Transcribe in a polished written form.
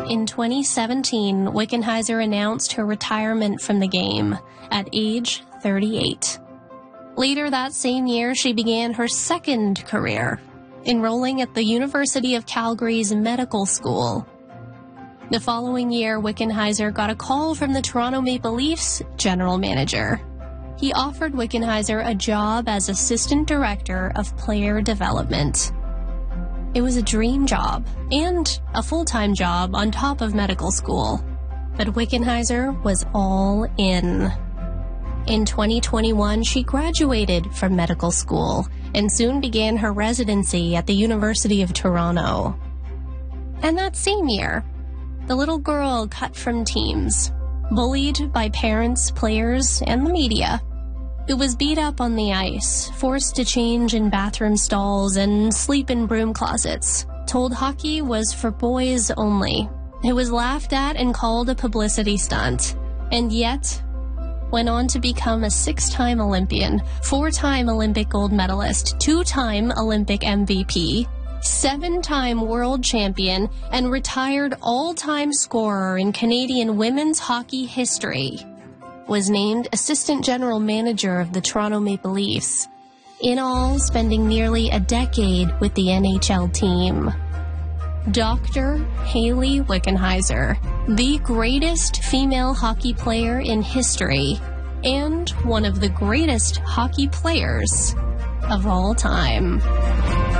In 2017, Wickenheiser announced her retirement from the game at age 38. Later that same year, she began her second career, enrolling at the University of Calgary's medical school. The following year, Wickenheiser got a call from the Toronto Maple Leafs general manager. He offered Wickenheiser a job as assistant director of player development. It was a dream job and a full-time job on top of medical school. But Wickenheiser was all in. In 2021, she graduated from medical school and soon began her residency at the University of Toronto. And that same year, the little girl cut from teams, bullied by parents, players, and the media, who was beat up on the ice, forced to change in bathroom stalls and sleep in broom closets, told hockey was for boys only, who was laughed at and called a publicity stunt, and yet went on to become a 6-time Olympian, 4-time Olympic gold medalist, 2-time Olympic MVP, 7-time world champion, and retired all-time scorer in Canadian women's hockey history, was named assistant general manager of the Toronto Maple Leafs, in all spending nearly a decade with the NHL team. Dr. Hayley Wickenheiser, the greatest female hockey player in history, and one of the greatest hockey players of all time.